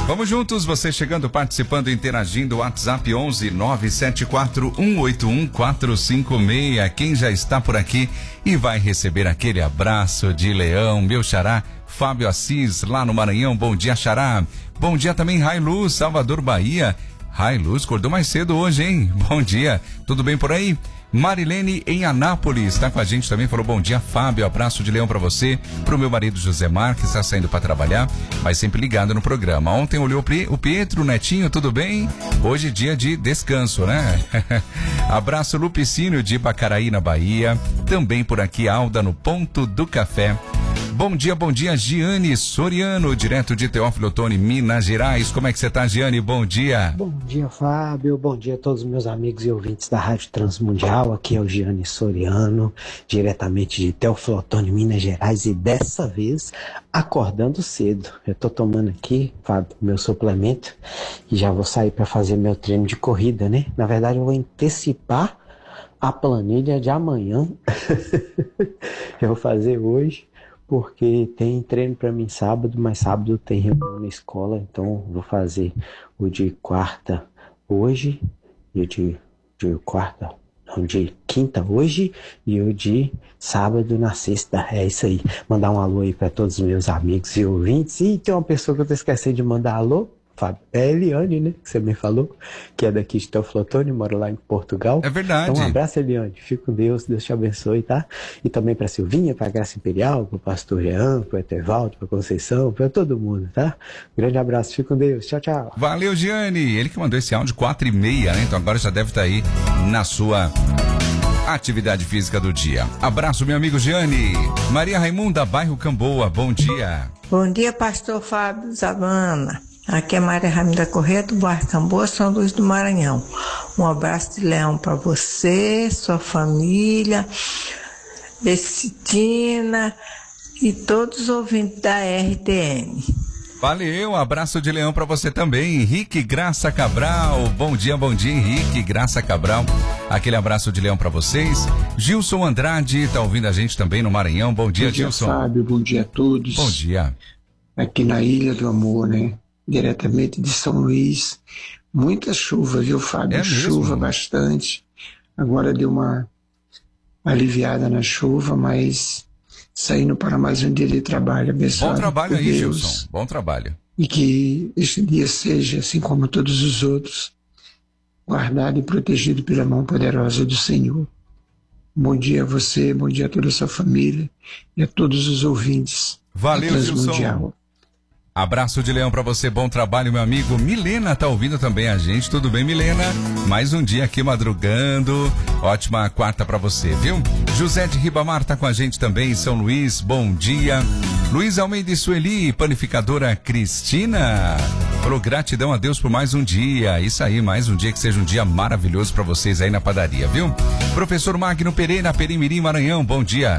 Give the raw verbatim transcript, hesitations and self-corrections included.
Vamos juntos, você chegando, participando, interagindo, WhatsApp onze nove sete quatro um oito um quatro cinco seis. Quem já está por aqui e vai receber aquele abraço de leão, meu xará, Fábio Assis, lá no Maranhão. Bom dia, xará. Bom dia também, Railuz, Salvador, Bahia. Railuz, acordou mais cedo hoje, hein? Bom dia, tudo bem por aí? Marilene em Anápolis está com a gente também, falou bom dia, Fábio, abraço de leão para você, pro meu marido Josemar, que está saindo para trabalhar, mas sempre ligado no programa. Ontem olhou o Pietro, Netinho, tudo bem? Hoje dia de descanso, né? Abraço Lupicínio de Bacaraí, na Bahia, também por aqui Alda no Ponto do Café. Bom dia, bom dia, Giane Soriano, direto de Teófilo Otoni, Minas Gerais. Como é que você tá, Giane? Bom dia. Bom dia, Fábio. Bom dia a todos os meus amigos e ouvintes da Rádio Transmundial. Aqui é o Giane Soriano, diretamente de Teófilo Otoni, Minas Gerais. E dessa vez, acordando cedo. Eu tô tomando aqui, Fábio, meu suplemento e já vou sair para fazer meu treino de corrida, né? Na verdade, eu vou antecipar a planilha de amanhã. Eu vou fazer hoje, porque tem treino para mim sábado, mas sábado tem reunião na escola, então vou fazer o de quarta hoje, e o de, de quarta, não, de quinta hoje, e o de sábado na sexta. É isso aí. Mandar um alô aí para todos os meus amigos e ouvintes. E tem uma pessoa que eu tô esquecendo de mandar alô, Fábio, é a Eliane, né, que você me falou, que é daqui de Teófilo Otoni, mora lá em Portugal. É verdade. Então um abraço, Eliane, fica com Deus, Deus te abençoe, tá? E também pra Silvinha, pra Graça Imperial, pro pastor Jean, pro Etevaldo, pra Conceição, pra todo mundo, tá? Grande abraço, fica com Deus, tchau, tchau. Valeu, Giane, ele que mandou esse áudio quatro e meia, né, então agora já deve estar aí na sua atividade física do dia. Abraço, meu amigo Giane. Maria Raimunda, bairro Camboa, bom dia. Bom dia, pastor Fábio Zavana. Aqui é Maria Raimunda Corrêa, do bairro Camboa, São Luís do Maranhão. Um abraço de leão para você, sua família, Bessitina e todos os ouvintes da R T N. Valeu, um abraço de leão para você também, Henrique Graça Cabral. Bom dia, bom dia, Henrique Graça Cabral. Aquele abraço de leão para vocês. Gilson Andrade tá ouvindo a gente também no Maranhão. Bom dia, bom dia, Gilson. Fábio, bom dia a todos. Bom dia. Aqui na Ilha do Amor, né? Diretamente de São Luís. Muita chuva, viu, Fábio? É chuva bastante. Agora deu uma aliviada na chuva, mas saindo para mais um dia de trabalho abençoado. Bom trabalho aí, Deus. Gilson. Bom trabalho. E que este dia seja, assim como todos os outros, guardado e protegido pela mão poderosa do Senhor. Bom dia a você, bom dia a toda a sua família e a todos os ouvintes. Valeu, Gilson. Abraço de leão pra você, bom trabalho, meu amigo. Milena tá ouvindo também a gente, tudo bem, Milena? Mais um dia aqui madrugando, ótima quarta pra você, viu? José de Ribamar tá com a gente também em São Luís, bom dia. Luiz Almeida e Sueli, panificadora Cristina, falou gratidão a Deus por mais um dia, isso aí, mais um dia que seja um dia maravilhoso pra vocês aí na padaria, viu? Professor Magno Pereira, Perimirim, Maranhão, bom dia.